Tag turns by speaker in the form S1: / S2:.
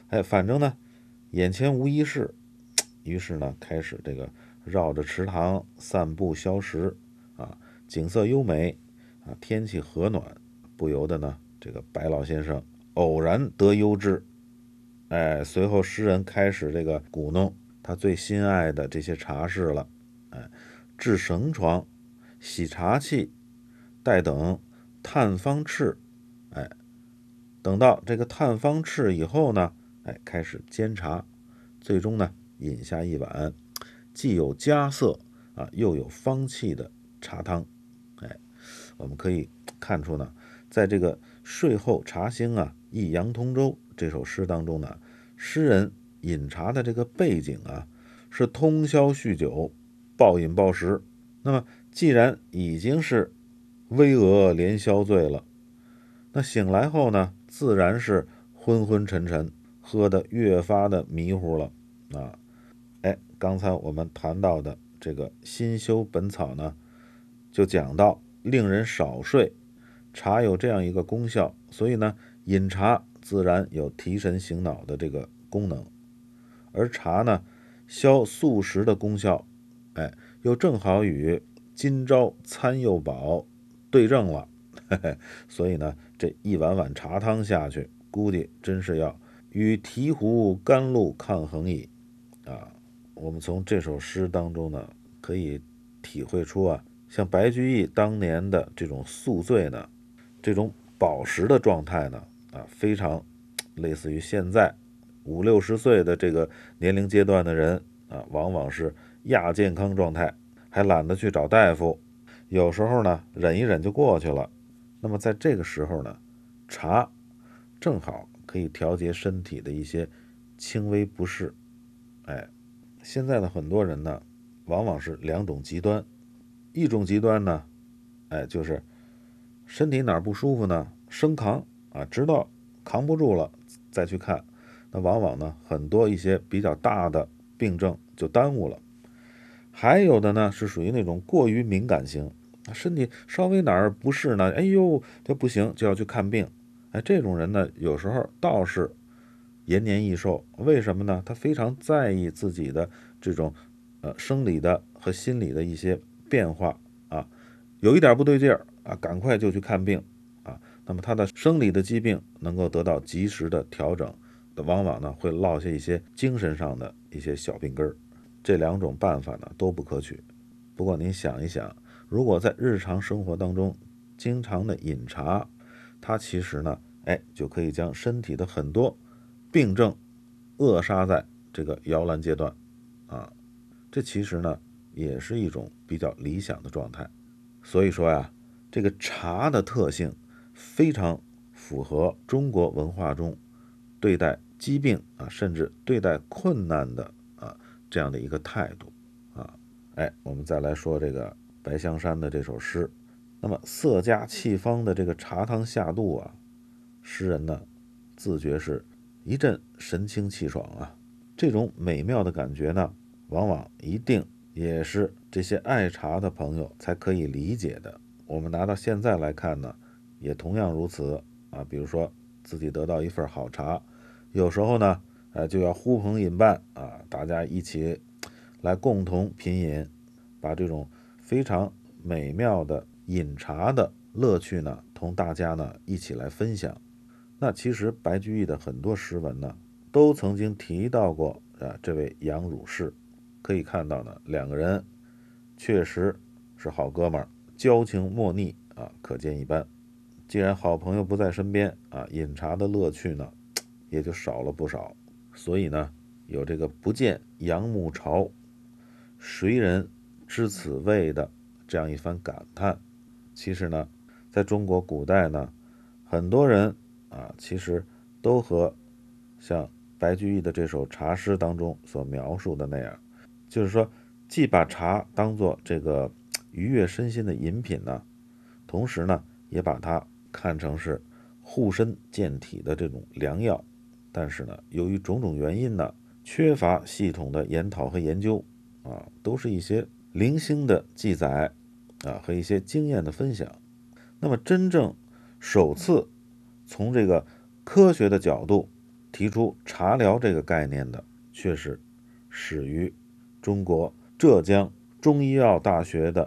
S1: 反正呢眼前无一事，于是呢开始这个绕着池塘散步消食景色优美天气和暖，不由得呢这个白老先生偶然得优之。随后诗人开始这个鼓弄他最心爱的这些茶室了。制绳床、洗茶器、待等探方敕。等到这个探方敕以后呢，开始煎茶，最终呢饮下一碗既有佳色又有芳气的茶汤。我们可以看出呢，在这个睡后茶兴忆杨通州这首诗当中呢，诗人饮茶的这个背景是通宵酗酒，暴饮暴食。那么既然已经是巍峨连宵醉了，那醒来后呢，自然是昏昏沉沉，喝得越发的迷糊了刚才我们谈到的这个新修本草呢，就讲到令人少睡，茶有这样一个功效，所以呢，饮茶自然有提神醒脑的这个功能。而茶呢，消宿食的功效，又正好与今朝餐又饱对症了。所以呢，这一碗碗茶汤下去，估计真是要与醍醐甘露抗衡矣我们从这首诗当中呢，可以体会出像白居易当年的这种宿醉呢，这种饱食的状态呢，非常类似于现在50-60岁的这个年龄阶段的人往往是亚健康状态，还懒得去找大夫，有时候呢忍一忍就过去了。那么在这个时候呢，茶正好可以调节身体的一些轻微不适。现在的很多人呢，往往是两种极端。一种极端呢，就是身体哪儿不舒服呢，生扛直到扛不住了再去看。那往往呢，很多一些比较大的病症就耽误了。还有的呢，是属于那种过于敏感型，身体稍微哪儿不适呢，哎呦，这不行，就要去看病。这种人呢，有时候倒是延年益寿。为什么呢？他非常在意自己的这种生理的和心理的一些变化有一点不对劲儿赶快就去看病那么他的生理的疾病能够得到及时的调整，往往呢会落下一些精神上的一些小病根儿。这两种办法呢都不可取。不过您想一想，如果在日常生活当中经常的饮茶，它其实呢就可以将身体的很多病症扼杀在这个摇篮阶段这其实呢也是一种比较理想的状态。所以说这个茶的特性非常符合中国文化中对待疾病甚至对待困难的这样的一个态度我们再来说这个白香山的这首诗。那么色佳气芳的这个茶汤下肚诗人呢自觉是一阵神清气爽这种美妙的感觉呢，往往一定也是这些爱茶的朋友才可以理解的。我们拿到现在来看呢，也同样如此比如说自己得到一份好茶，有时候呢就要呼朋引伴大家一起来共同品饮，把这种非常美妙的饮茶的乐趣呢同大家呢一起来分享。那其实白居易的很多诗文呢都曾经提到过这位杨汝士。可以看到呢，两个人确实是好哥们儿，交情莫逆可见一斑。既然好朋友不在身边饮茶的乐趣呢也就少了不少。所以呢，有这个不见杨暮潮，谁人知此味的这样一番感叹。其实呢，在中国古代呢，很多人其实都和像白居易的这首茶诗当中所描述的那样，就是说既把茶当作这个愉悦身心的饮品呢，同时呢也把它看成是护身健体的这种良药。但是呢，由于种种原因呢，缺乏系统的研讨和研究都是一些零星的记载和一些经验的分享。那么真正首次从这个科学的角度提出茶疗这个概念的却是始于中国浙江中医药大学的